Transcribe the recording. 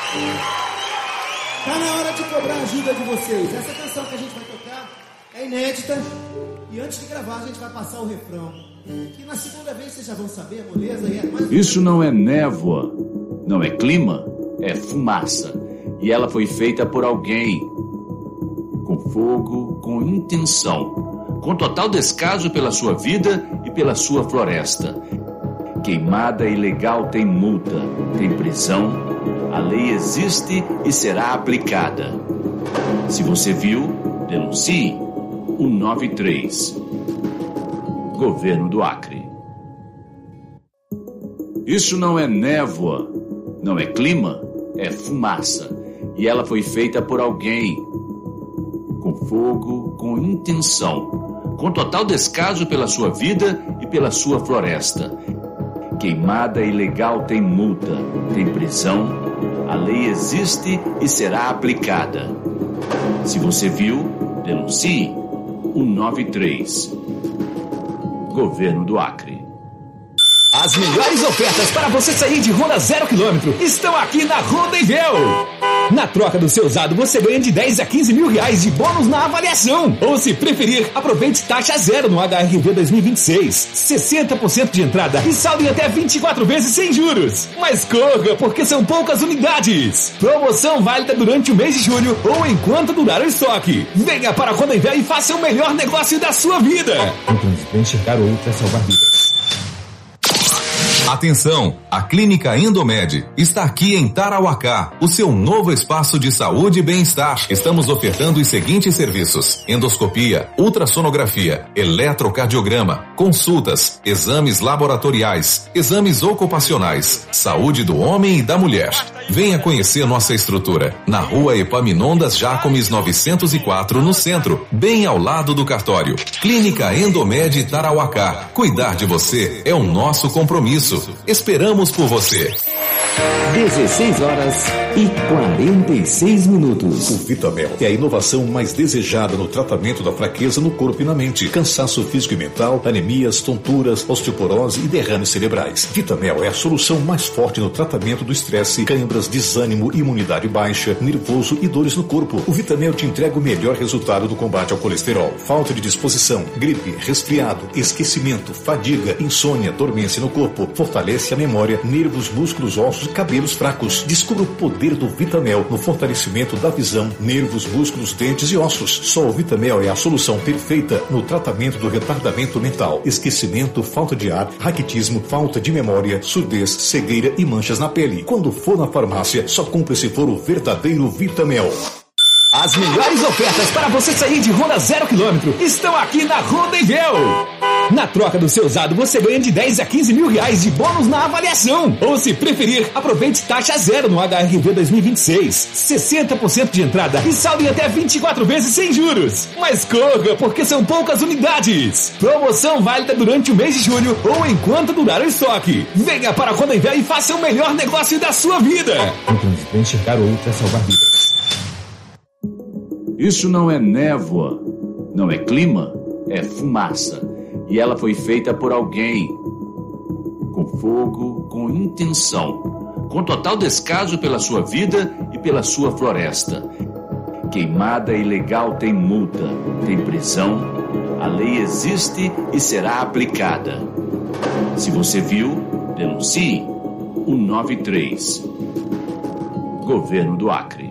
Tá na hora de cobrar a ajuda de vocês. Essa canção que a gente vai tocar é inédita. E antes de gravar a gente vai passar o refrão, que na segunda vez vocês já vão saber, moleza. E é mais... Isso não é névoa, não é clima, é fumaça. E ela foi feita por alguém, com fogo, com intenção, com total descaso pela sua vida e pela sua floresta. Queimada ilegal tem multa, tem prisão, a lei existe e será aplicada. Se você viu, denuncie 193. Governo do Acre. Isso não é névoa, não é clima, é fumaça. E ela foi feita por alguém, com fogo, com intenção, com total descaso pela sua vida e pela sua floresta. Queimada ilegal tem multa, tem prisão, a lei existe e será aplicada. Se você viu, denuncie 193. Governo do Acre. As melhores ofertas para você sair de Honda 0 km estão aqui na Honda Invel. Na troca do seu usado, você ganha de 10 a 15 mil reais de bônus na avaliação. Ou, se preferir, aproveite taxa zero no HRV 2026. 60% de entrada e saldo em até 24 vezes sem juros. Mas corra, porque são poucas unidades. Promoção válida durante o mês de julho ou enquanto durar o estoque. Venha para a Honda Invel e faça o melhor negócio da sua vida. Vem enxergar outra salvar vidas. Atenção, a Clínica Endomed está aqui em Tarauacá, o seu novo espaço de saúde e bem-estar. Estamos ofertando os seguintes serviços: endoscopia, ultrassonografia, eletrocardiograma, consultas, exames laboratoriais, exames ocupacionais, saúde do homem e da mulher. Venha conhecer nossa estrutura, na Rua Epaminondas Jácomes 904, no centro, bem ao lado do cartório. Clínica Endomed Tarauacá. Cuidar de você é o nosso compromisso. Esperamos por você. 16 horas e 46 minutos. O Vitamel é a inovação mais desejada no tratamento da fraqueza no corpo e na mente, cansaço físico e mental, anemias, tonturas, osteoporose e derrames cerebrais. Vitamel é a solução mais forte no tratamento do estresse, câimbras, desânimo, imunidade baixa, nervoso e dores no corpo. O Vitamel te entrega o melhor resultado do combate ao colesterol, falta de disposição, gripe, resfriado, esquecimento, fadiga, insônia, dormência no corpo, fortalece a memória, nervos, músculos, ossos e cabelos fracos. Descubra o poder do Vitamel no fortalecimento da visão, nervos, músculos, dentes e ossos. Só o Vitamel é a solução perfeita no tratamento do retardamento mental, esquecimento, falta de ar, raquitismo, falta de memória, surdez, cegueira e manchas na pele. Quando for na farmácia, só compre se for o verdadeiro Vitamel. As melhores ofertas para você sair de Honda 0 km estão aqui na Honda Invel. Na troca do seu usado, você ganha de 10 a 15 mil reais de bônus na avaliação. Ou, se preferir, aproveite taxa zero no HRV 2026. 60% de entrada e saldo em até 24 vezes sem juros. Mas corra, porque são poucas unidades. Promoção válida durante o mês de julho ou enquanto durar o estoque. Venha para a Honda Invel e faça o melhor negócio da sua vida. Vem enxergar outra salvar vidas. Isso não é névoa, não é clima, é fumaça. E ela foi feita por alguém, com fogo, com intenção, com total descaso pela sua vida e pela sua floresta. Queimada ilegal tem multa, tem prisão, a lei existe e será aplicada. Se você viu, denuncie 193. Governo do Acre.